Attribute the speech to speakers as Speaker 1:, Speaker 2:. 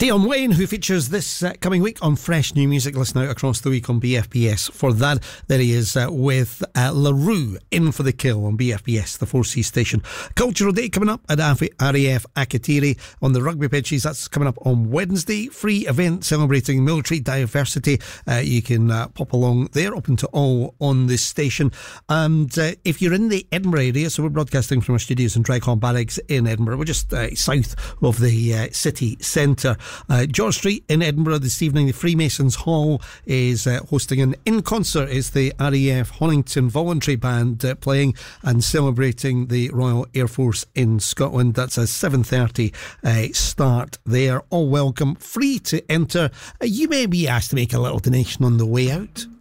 Speaker 1: Dion Wayne, who features this coming week on Fresh New Music. Listen out across the week on BFBS for that. There he is with La Rue, In for the Kill on BFBS, the 4C station. Cultural Day coming up at RAF Akatiri on the rugby pitches. That's coming up on Wednesday. Free event celebrating military diversity. You can pop along there, open to all on this station. And if you're in the Edinburgh area, so we're broadcasting from our studios in Dricon Barracks in Edinburgh. We're just south of the city centre. George Street in Edinburgh this evening. The Freemasons Hall is hosting an In Concert. Is the RAF Honington Voluntary Band playing and celebrating the Royal Air Force in Scotland. That's a 7:30 start there. All welcome, free to enter. You may be asked to make a little donation on the way out.